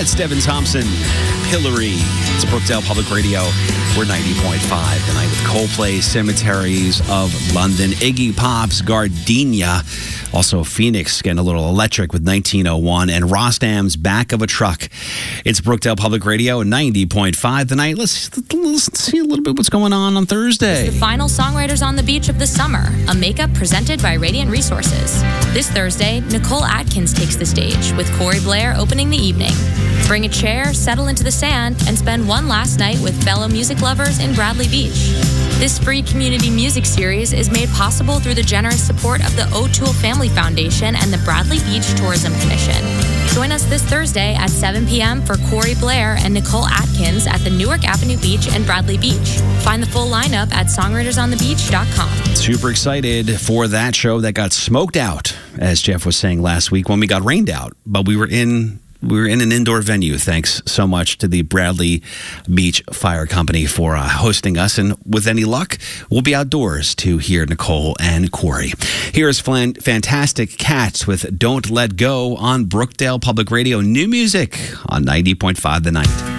That's Devin Thompson, Hillary. It's Brookdale Public Radio. We're 90.5 tonight with Coldplay, Cemeteries of London, Iggy Pop's Gardenia, also Phoenix getting a little electric with 1901, and Rostam's Back of a Truck. It's Brookdale Public Radio, 90.5 tonight. Let's see a little bit what's going on Thursday. It's the final Songwriters on the Beach of the summer, a makeup presented by Radiant Resources. This Thursday, Nicole Atkins takes the stage with Corey Blair opening the evening. Bring a chair, settle into the sand, and spend one last night with fellow music lovers in Bradley Beach. This free community music series is made possible through the generous support of the O'Toole Family Foundation and the Bradley Beach Tourism Commission. Join us this Thursday at 7 p.m. for Corey Blair and Nicole Atkins at the Newark Avenue Beach in Bradley Beach. Find the full lineup at songwritersonthebeach.com. Super excited for that show that got smoked out, as Jeff was saying last week when we got rained out, but we were in an indoor venue. Thanks so much to the Bradley Beach Fire Company for hosting us. And with any luck, we'll be outdoors to hear Nicole and Corey. Here's Fantastic Cats with Don't Let Go on Brookdale Public Radio. New music on 90.5 The Night.